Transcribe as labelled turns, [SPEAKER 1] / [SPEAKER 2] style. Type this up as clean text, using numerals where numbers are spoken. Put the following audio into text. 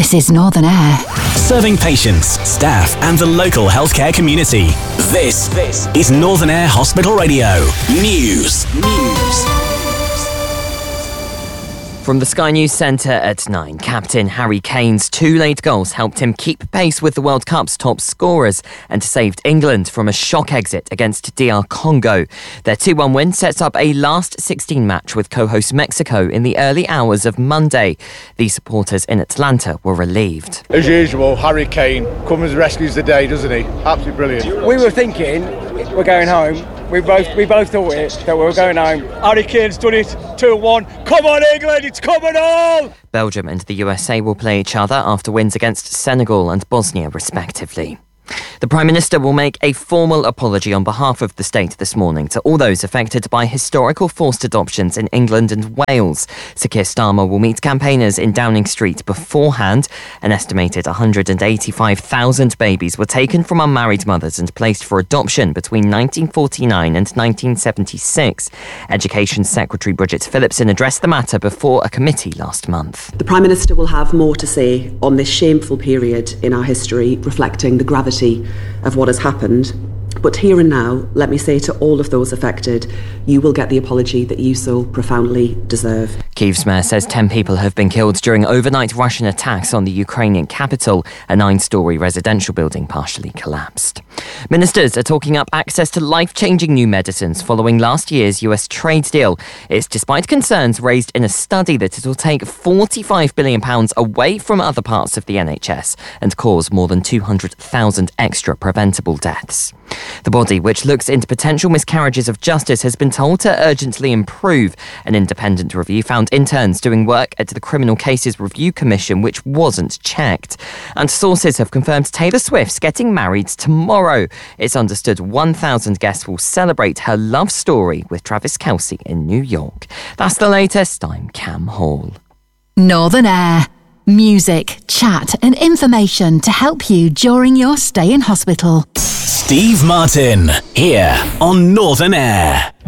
[SPEAKER 1] This is Northern Air.
[SPEAKER 2] Serving patients, staff and the local healthcare community. This is Northern Air Hospital Radio. News.
[SPEAKER 3] From the Sky News Centre at 9, Captain Harry Kane's 2 late goals helped him keep pace with the World Cup's top scorers and saved England from a shock exit against DR Congo. Their 2-1 win sets up a last 16 match with co-host Mexico in the early hours of Monday. The supporters in Atlanta were relieved.
[SPEAKER 4] As usual, Harry Kane comes and rescues the day, doesn't he? Absolutely brilliant.
[SPEAKER 5] We were thinking we're going home. We both thought that we were going home. Harry Kane's done it, 2-1. Come on, England, it's coming on!
[SPEAKER 3] Belgium and the USA will play each other after wins against Senegal and Bosnia, respectively. The Prime Minister will make a formal apology on behalf of the state this morning to all those affected by historical forced adoptions in England and Wales. Sir Keir Starmer will meet campaigners in Downing Street beforehand. An estimated 185,000 babies were taken from unmarried mothers and placed for adoption between 1949 and 1976. Education Secretary Bridget Phillipson addressed the matter before a committee last month.
[SPEAKER 6] The Prime Minister will have more to say on this shameful period in our history, reflecting the gravity of what has happened. But here and now, let me say to all of those affected, you will get the apology that you so profoundly deserve.
[SPEAKER 3] Kyiv's mayor says 10 people have been killed during overnight Russian attacks on the Ukrainian capital. A 9-storey residential building partially collapsed. Ministers are talking up access to life-changing new medicines following last year's US trade deal. It's despite concerns raised in a study that it will take £45 billion away from other parts of the NHS and cause more than 200,000 extra preventable deaths. The body, which looks into potential miscarriages of justice, has been told to urgently improve. An independent review found interns doing work at the Criminal Cases Review Commission, which wasn't checked. And sources have confirmed Taylor Swift's getting married tomorrow. It's understood 1,000 guests will celebrate her love story with Travis Kelce in New York. That's the latest. I'm Cam Hall.
[SPEAKER 1] Northern Air. Music, chat and information to help you during your stay in hospital.
[SPEAKER 2] Steve Martin, here on Northern Air.